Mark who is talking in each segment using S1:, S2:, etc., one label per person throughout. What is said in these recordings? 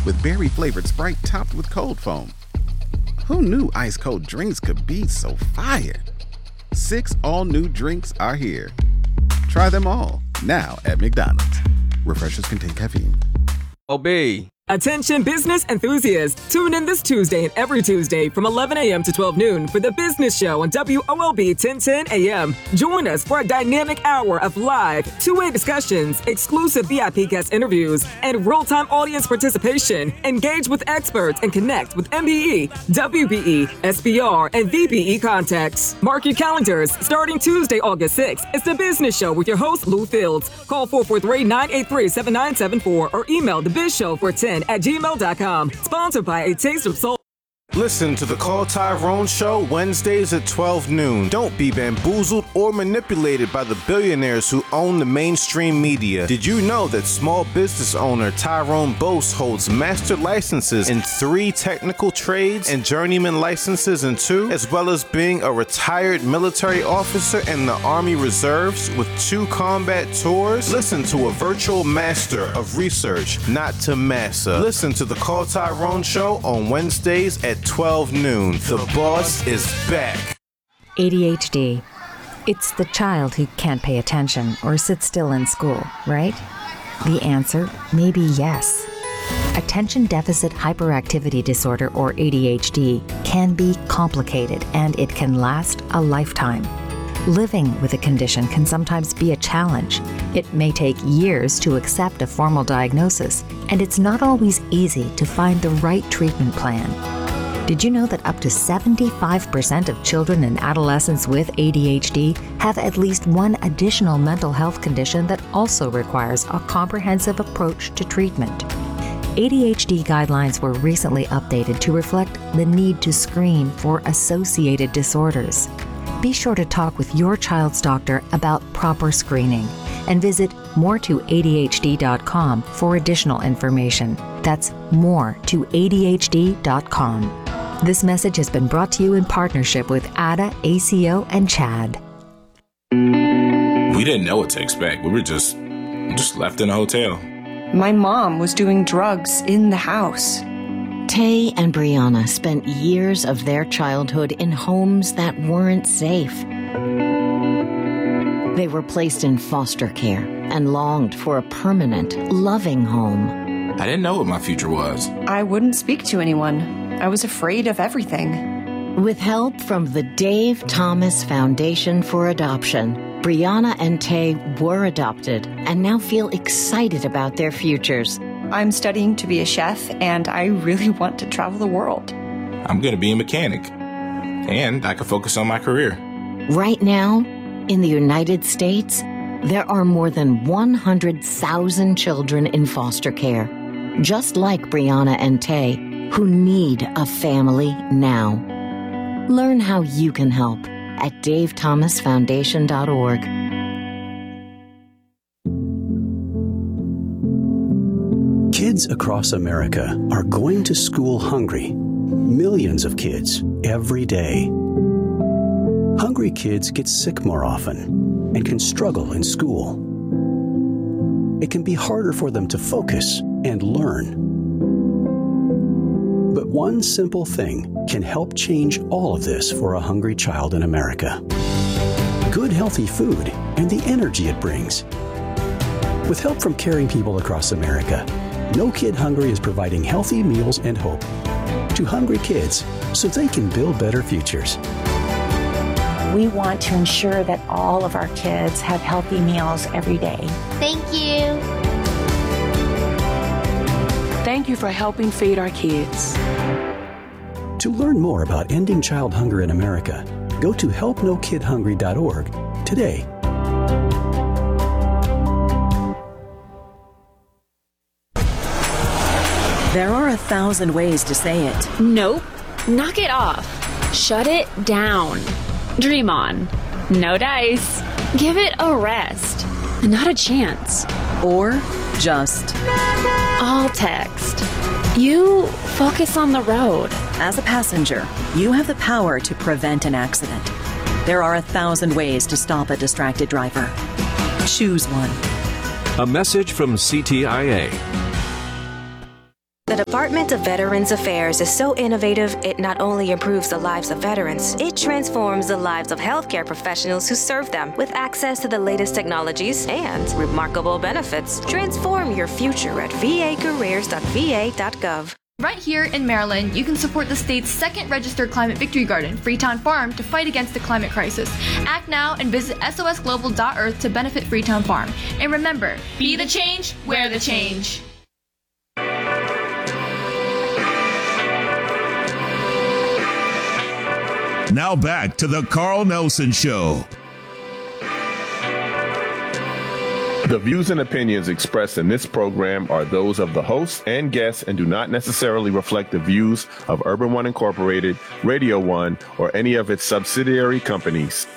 S1: with berry-flavored Sprite topped with cold foam. Who knew ice-cold drinks could be so fire? 6 all-new drinks are here. Try them all, now at McDonald's. Refreshers contain caffeine.
S2: Obey.
S3: Attention business enthusiasts. Tune in this Tuesday and every Tuesday from 11 a.m. to 12 noon for The Business Show on WOLB 1010 a.m. Join us for a dynamic hour of live, two-way discussions, exclusive VIP guest interviews, and real-time audience participation. Engage with experts and connect with MBE, WBE, SBR, and VBE contacts. Mark your calendars. Starting Tuesday, August 6th, it's The Business Show with your host, Lou Fields. Call 443-983-7974 or email thebizshow410@gmail.com. Sponsored by A Taste of Soul.
S4: Listen to the Call Tyrone Show Wednesdays at 12 noon. Don't be bamboozled or manipulated by the billionaires who own the mainstream media. Did you know that small business owner Tyrone Bose holds master licenses in 3 technical trades and journeyman licenses in 2, as well as being a retired military officer in the Army Reserves with 2 combat tours? Listen to a virtual master of research, not to massa. Listen to the Call Tyrone Show on Wednesdays at 12 noon. The boss is back.
S5: ADHD. It's the child who can't pay attention or sit still in school, right? The answer may be yes. Attention Deficit Hyperactivity Disorder, or ADHD, can be complicated and it can last a lifetime. Living with a condition can sometimes be a challenge. It may take years to accept a formal diagnosis, and it's not always easy to find the right treatment plan. Did you know that up to 75% of children and adolescents with ADHD have at least one additional mental health condition that also requires a comprehensive approach to treatment? ADHD guidelines were recently updated to reflect the need to screen for associated disorders. Be sure to talk with your child's doctor about proper screening and visit more2adhd.com for additional information. That's more2adhd.com. This message has been brought to you in partnership with ADA, ACO, and CHAD.
S6: We didn't know what to expect. We were just left in a hotel.
S7: My mom was doing drugs in the house.
S8: Tay and Brianna spent years of their childhood in homes that weren't safe. They were placed in foster care and longed for a permanent, loving home.
S6: I didn't know what my future was.
S7: I wouldn't speak to anyone. I was afraid of everything.
S8: With help from the Dave Thomas Foundation for Adoption, Brianna and Tay were adopted and now feel excited about their futures.
S7: I'm studying to be a chef, and I really want to travel the world.
S6: I'm going to be a mechanic, and I can focus on my career.
S8: Right now, in the United States, there are more than 100,000 children in foster care, just like Brianna and Tay, who need a family now. Learn how you can help at davethomasfoundation.org.
S9: Kids across America are going to school hungry. Millions of kids every day. Hungry kids get sick more often and can struggle in school. It can be harder for them to focus and learn. But one simple thing can help change all of this for a hungry child in America. Good, healthy food and the energy it brings. With help from caring people across America, No Kid Hungry is providing healthy meals and hope to hungry kids so they can build better futures.
S10: We want to ensure that all of our kids have healthy meals every day.
S11: Thank you.
S12: Thank you for helping feed our kids.
S9: To learn more about ending child hunger in America, go to helpnokidhungry.org today.
S13: There are 1,000 ways to say it.
S14: Nope. Knock it off. Shut it down. Dream on. No dice. Give it a rest. Not a chance.
S13: Or just
S14: all text. You focus on the road.
S13: As a passenger, you have the power to prevent an accident. There are 1,000 ways to stop a distracted driver. Choose one.
S15: A message from CTIA.
S2: The Department of Veterans Affairs is so innovative, it not only improves the lives of veterans, it transforms the lives of healthcare professionals who serve them with access to the latest technologies and remarkable benefits. Transform your future at vacareers.va.gov.
S11: Right here in Maryland, you can support the state's second registered climate victory garden, Freetown Farm, to fight against the climate crisis. Act now and visit sosglobal.earth to benefit Freetown Farm. And remember, be the change, wear the change.
S15: Now back to the Carl Nelson Show.
S16: The views and opinions expressed in this program are those of the host and guests and do not necessarily reflect the views of Urban One Incorporated, Radio One, or any of its subsidiary companies.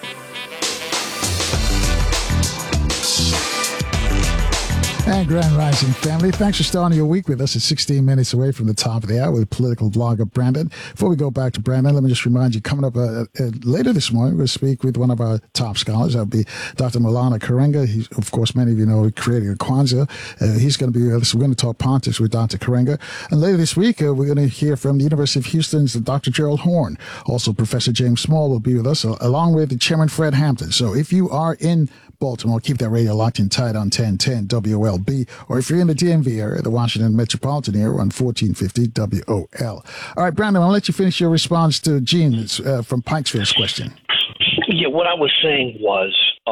S17: And Grand Rising family, thanks for starting your week with us. It's 16 minutes away from the top of the hour with political blogger Brandon. Before we go back to Brandon, let me just remind you, coming up later this morning, we'll speak with one of our top scholars. That'll be Dr. Maulana Karenga. He's, of course, many of you know, creating a Kwanzaa. He's going to be with us. We're going to talk politics with Dr. Karenga. And later this week, we're going to hear from the University of Houston's Dr. Gerald Horne. Also, Professor James Small will be with us, along with the Chairman Fred Hampton. So if you are in Baltimore, keep that radio locked in tight on 1010 WOLB, or if you're in the DMV area, the Washington Metropolitan area, on 1450 WOL. All right, Brandon, I'll let you finish your response to Gene from Pikesville's question.
S18: Yeah, what I was saying was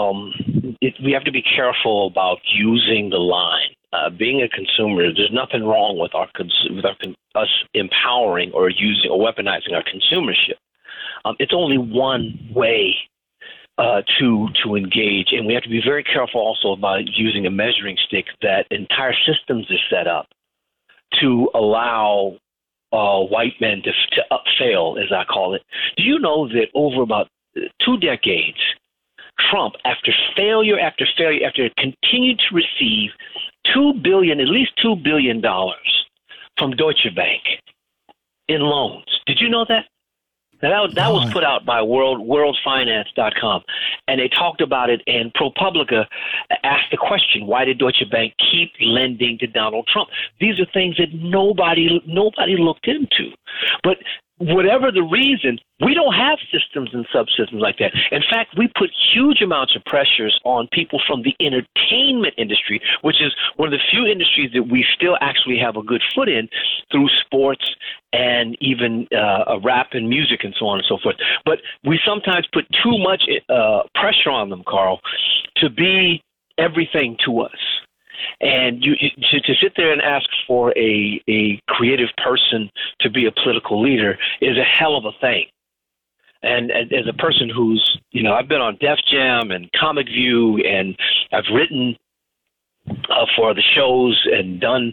S18: we have to be careful about using the line. Being a consumer, there's nothing wrong with us empowering or using or weaponizing our consumership. It's only one way to engage, and we have to be very careful also about using a measuring stick that entire systems are set up to allow white men to upsell, as I call it. Do you know that over about 2 decades, Trump, after failure after failure, after continued to receive at least $2 billion from Deutsche Bank in loans? Did you know that? Now, that was put out by worldfinance.com, and they talked about it, and ProPublica asked the question, why did Deutsche Bank keep lending to Donald Trump? These are things that nobody looked into. But whatever the reason, we don't have systems and subsystems like that. In fact, we put huge amounts of pressures on people from the entertainment industry, which is one of the few industries that we still actually have a good foot in through sports and even rap and music and so on and so forth. But we sometimes put too much pressure on them, Carl, to be everything to us. And to sit there and ask for a creative person to be a political leader is a hell of a thing. And as a person who's, I've been on Def Jam and Comic View, and I've written for the shows and done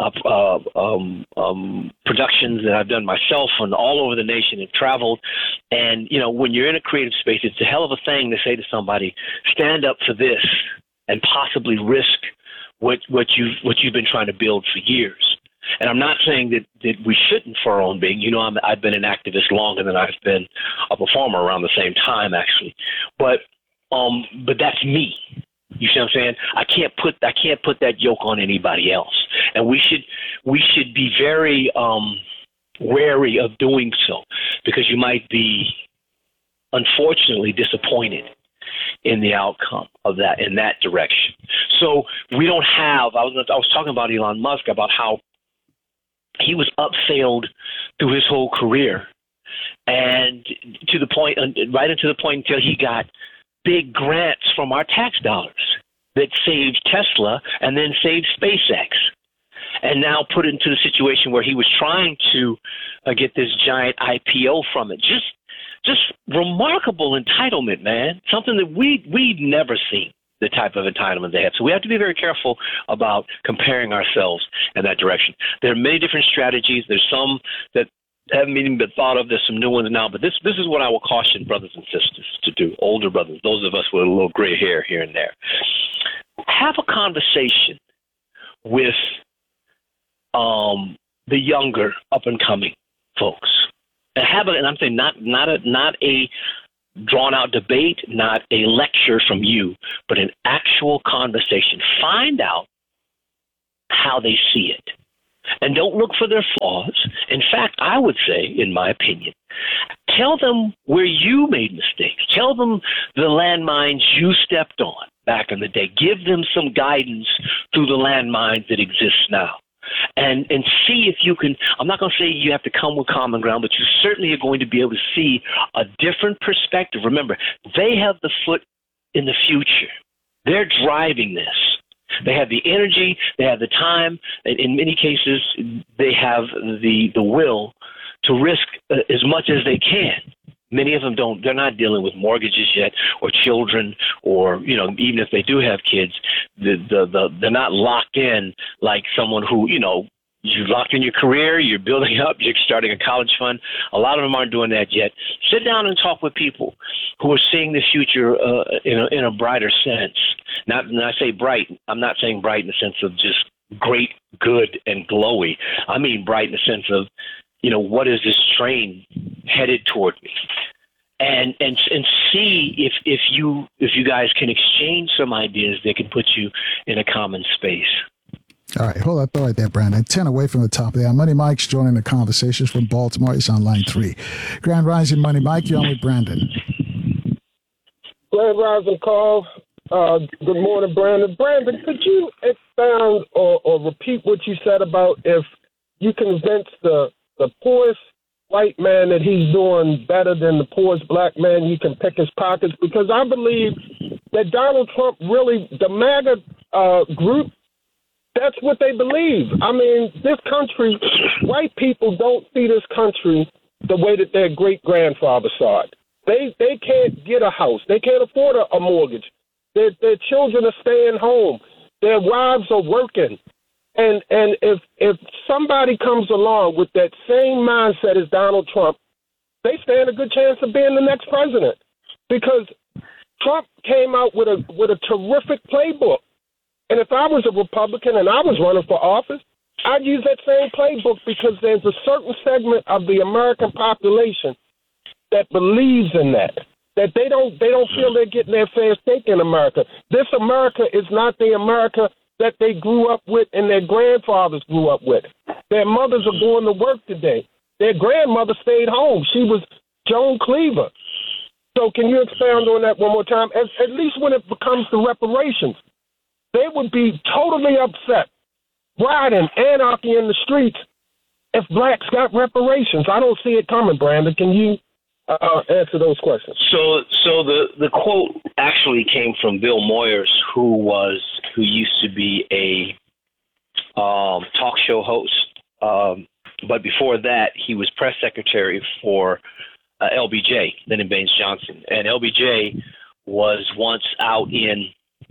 S18: productions that I've done myself and all over the nation and traveled. And, when you're in a creative space, it's a hell of a thing to say to somebody, stand up for this and possibly risk what you've been trying to build for years. And I'm not saying that we shouldn't for our own being. I've been an activist longer than I've been a performer around the same time, actually. But that's me. You see what I'm saying? I can't put that yoke on anybody else. And we should be very wary of doing so, because you might be unfortunately disappointed in the outcome of that, in that direction. So we don't have, I was talking about Elon Musk, about how he was upsailed through his whole career, and to the point, right into the point until he got big grants from our tax dollars that saved Tesla and then saved SpaceX, and now put it into the situation where he was trying to get this giant IPO from it. Just remarkable entitlement, man. Something that we've never seen, the type of entitlement they have. So we have to be very careful about comparing ourselves in that direction. There are many different strategies. There's some that haven't even been thought of. There's some new ones now. But this is what I will caution brothers and sisters to do, older brothers, those of us with a little gray hair here and there. Have a conversation with the younger, up-and-coming folks. And I'm saying not a drawn-out debate, not a lecture from you, but an actual conversation. Find out how they see it. and don't look for their flaws. In fact, I would say, in my opinion, tell them where you made mistakes. Tell them the landmines you stepped on back in the day. Give them some guidance through the landmines that exist now. And see if you can. I'm not going to say you have to come with common ground, but you certainly are going to be able to see a different perspective. Remember, they have the foot in the future. They're driving this. They have the energy, they have the time, and in many cases, they have the will to risk as much as they can. Many of them don't. They're not dealing with mortgages yet, or children, or even if they do have kids, they're not locked in like someone who you locked in your career, you're building up, you're starting a college fund. A lot of them aren't doing that yet. Sit down and talk with people who are seeing the future in a brighter sense. Not when I say bright, I'm not saying bright in the sense of just great, good, and glowy. I mean bright in the sense of, what is this train headed toward me? And see if you guys can exchange some ideas that can put you in a common space.
S17: All right, hold that thought right there, Brandon. 10 away from the top of the hour. Money Mike's joining the conversations from Baltimore. He's on line 3. Grand Rising, Money Mike. You're on with Brandon.
S19: Grand Rising, Carl. Good morning, Brandon. Brandon, could you expound or repeat what you said about if you convince the poorest white man that he's doing better than the poorest black man, you can pick his pockets? Because I believe that Donald Trump really, the MAGA group, that's what they believe. I mean, this country, white people don't see this country the way that their great-grandfather saw it. They can't get a house. They can't afford a mortgage. Their children are staying home. Their wives are working. And if somebody comes along with that same mindset as Donald Trump, they stand a good chance of being the next president. Because Trump came out with a terrific playbook. And if I was a Republican and I was running for office, I'd use that same playbook, because there's a certain segment of the American population that believes in that they don't feel they're getting their fair shake in America. This America is not the America that they grew up with and their grandfathers grew up with. Their mothers are going to work today. Their grandmother stayed home. She was Joan Cleaver. So can you expound on that one more time? At least when it becomes to reparations, they would be totally upset, rioting, anarchy in the streets, if blacks got reparations. I don't see it coming, Brandon. Can you answer those questions?
S18: So the quote actually came from Bill Moyers, who used to be a talk show host, but before that he was press secretary for LBJ, Lyndon Baines Johnson, and LBJ was once out in.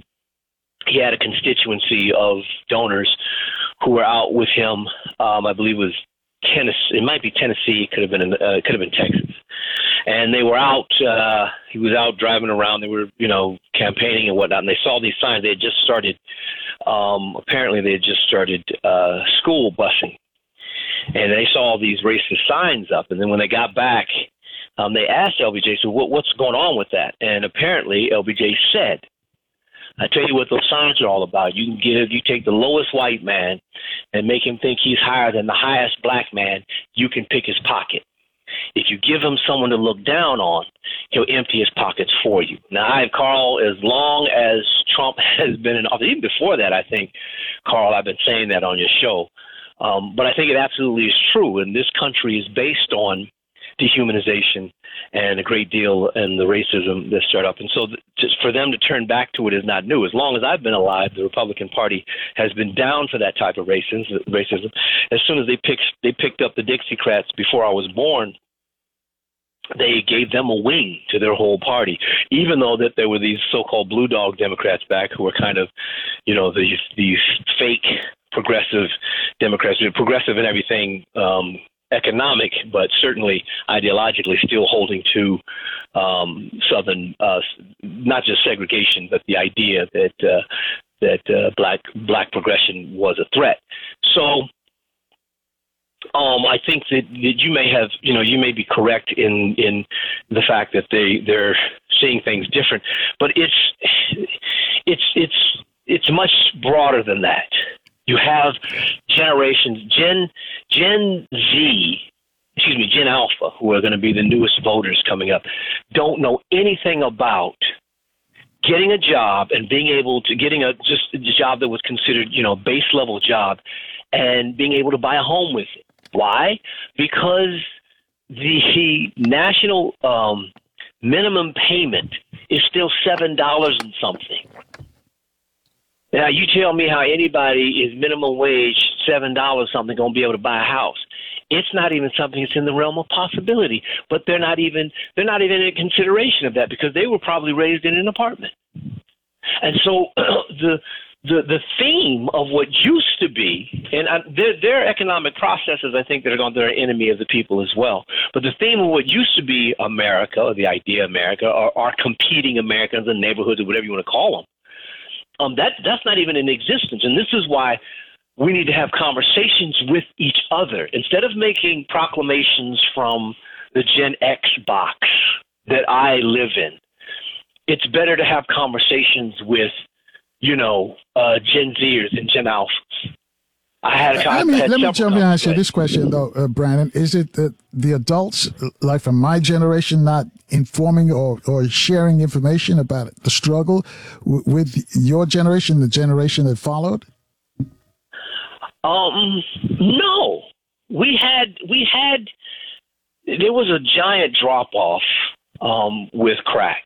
S18: He had a constituency of donors who were out with him. I believe it was Tennessee. It might be Tennessee. It could have been Texas. And they were out. He was out driving around. They were, campaigning and whatnot. And they saw these signs. They had just started. Apparently, they had just started school busing, and they saw all these racist signs up. And then when they got back, they asked LBJ, "So what's going on with that?" And apparently, LBJ said, I tell you what those signs are all about. You take the lowest white man and make him think he's higher than the highest black man, you can pick his pocket. If you give him someone to look down on, he'll empty his pockets for you. Now, Carl, as long as Trump has been in office, even before that, I think, Carl, I've been saying that on your show. But I think it absolutely is true. And this country is based on dehumanization and a great deal in the racism that started up. And so just for them to turn back to it is not new. As long as I've been alive, the Republican Party has been down for that type of racism. As soon as they picked up the Dixiecrats before I was born, they gave them a wing to their whole party, even though that there were these so-called blue dog Democrats back who were kind of, these fake progressive Democrats, progressive in everything, economic, but certainly ideologically still holding to Southern, not just segregation, but the idea that black progression was a threat. So I think that you may have, you may be correct in the fact that they're seeing things different, but it's much broader than that. You have generations, Gen Alpha, who are going to be the newest voters coming up, don't know anything about getting a job and being able to getting just a job that was considered, base level job, and being able to buy a home with it. Why? Because the national minimum payment is still $7 and something. Now, you tell me how anybody is minimum wage $7 something going to be able to buy a house. It's not even something that's in the realm of possibility. But they're not even in consideration of that because they were probably raised in an apartment. And so the theme of what used to be, and there are economic processes, I think, that are an enemy of the people as well. But the theme of what used to be America, or the idea of America, or our competing Americans and neighborhoods, or whatever you want to call them, that's not even in existence. And this is why we need to have conversations with each other. Instead of making proclamations from the Gen X box that I live in, it's better to have conversations with, Gen Zers and Gen Alphas.
S17: Let me jump in and ask you this question, though, Brandon. Is it that the adults, like from my generation, not informing or sharing information about the struggle with your generation, the generation that followed?
S18: No. There was a giant drop-off with crack.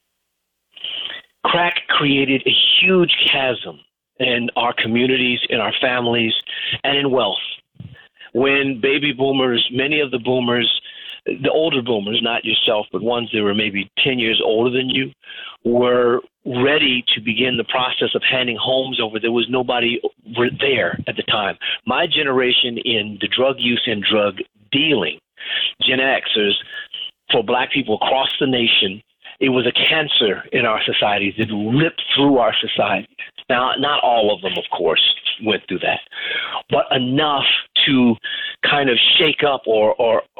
S18: Crack created a huge chasm in our communities, in our families, and in wealth. When baby boomers, many of the boomers, the older boomers, not yourself, but ones that were maybe 10 years older than you, were ready to begin the process of handing homes over, there was nobody there at the time. My generation in the drug use and drug dealing, Gen Xers, for black people across the nation, it was a cancer in our societies. It ripped through our society. Now, not all of them, of course, went through that, but enough to kind of shake up or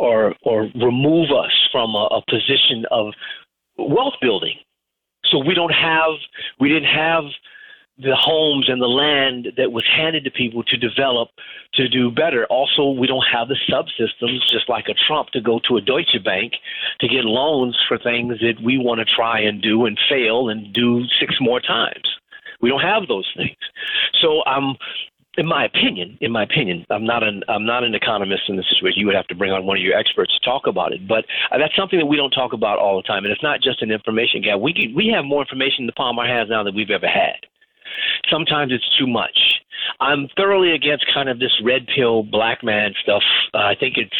S18: remove us from a position of wealth building. So we didn't have the homes and the land that was handed to people to develop, to do better. Also, we don't have the subsystems, just like a Trump, to go to a Deutsche Bank to get loans for things that we want to try and do and fail and do 6 more times. We don't have those things. So in my opinion, I'm not an economist in this situation. You would have to bring on one of your experts to talk about it. But that's something that we don't talk about all the time. And it's not just an information gap. We have more information in the palm of our hands now than we've ever had. Sometimes it's too much. I'm thoroughly against kind of this red pill black man stuff. I think it's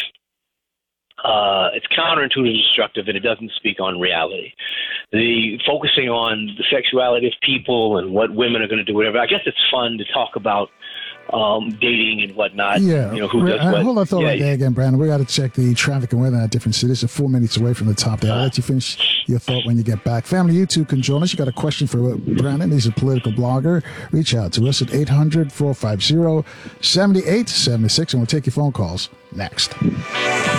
S18: counterintuitive, destructive, and it doesn't speak on reality. The focusing on the sexuality of people and what women are going to do, whatever. I guess it's fun to talk about dating and whatnot.
S17: Yeah.
S18: Who does what.
S17: Hold on, thought right there again, Brandon. We got to check the traffic and weather at different cities. We're 4 minutes away from the top there. I'll let you finish your thought when you get back. Family, you too can join us. You got a question for Brandon. He's a political blogger. Reach out to us at 800-450-7876, and we'll take your phone calls next.